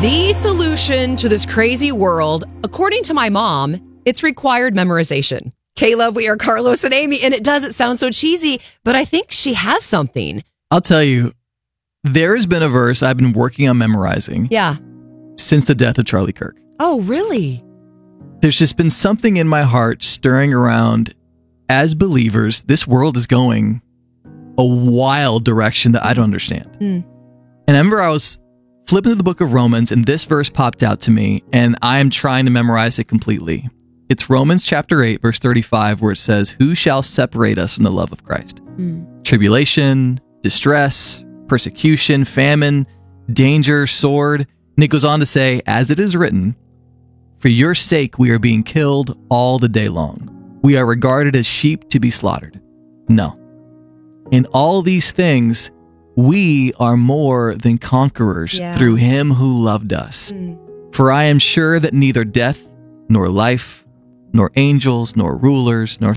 The solution to this crazy world, according to my mom, it's required memorization. Caleb, we are Carlos and Amy, and it sound so cheesy, but I think she has something. I'll tell you, there has been a verse I've been working on memorizing since the death of Charlie Kirk. Oh, really? There's just been something in my heart stirring around. As believers, this world is going a wild direction that I don't understand. And I remember I was flipping to the book of Romans, and this verse popped out to me, and I am trying to memorize it completely. It's Romans chapter 8, verse 35, where it says, "Who shall separate us from the love of Christ? Tribulation, distress, persecution, famine, danger, sword." And it goes on to say, "As it is written, for your sake we are being killed all the day long. We are regarded as sheep to be slaughtered." No. In all these things, we are more than conquerors through him who loved us. For I am sure that neither death, nor life, nor angels, nor rulers, nor